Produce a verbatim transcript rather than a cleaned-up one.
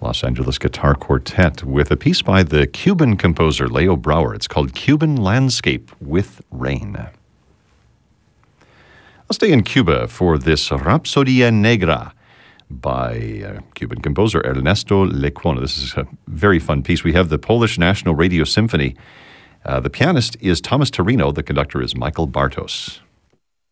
Los Angeles Guitar Quartet with a piece by the Cuban composer Leo Brouwer. It's called Cuban Landscape with Rain. I'll stay in Cuba for this Rapsodia Negra by uh, Cuban composer Ernesto Lecuona. This is a very fun piece. We have the Polish National Radio Symphony. Uh, the pianist is Thomas Torino. The conductor is Michael Bartos.